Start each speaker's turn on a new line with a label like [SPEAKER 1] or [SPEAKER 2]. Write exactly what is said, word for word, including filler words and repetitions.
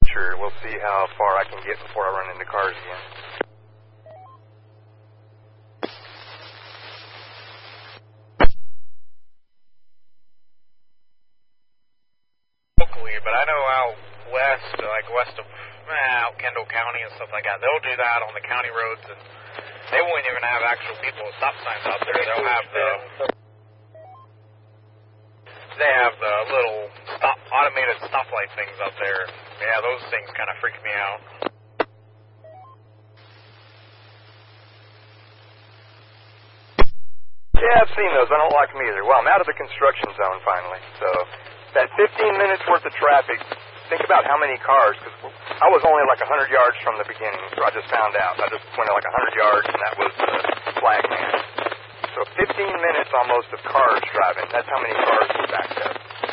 [SPEAKER 1] Sure, we'll see how far I can get before I run into cars again.
[SPEAKER 2] Locally, but I know out west, like west of eh, out Kendall County and stuff like that, they'll do that on the county roads, and they won't even have actual people with stop signs out there. They'll have the they have the little stop automated stoplight things out there. Yeah, those things kind of freak me out.
[SPEAKER 1] Yeah, I've seen those. I don't like them either. Well, I'm out of the construction zone finally. So that fifteen minutes worth of traffic, think about how many cars, because I was only like one hundred yards from the beginning, so I just found out. I just went like one hundred yards, and that was the flag man. So fifteen minutes almost of cars driving. That's how many cars were backed up.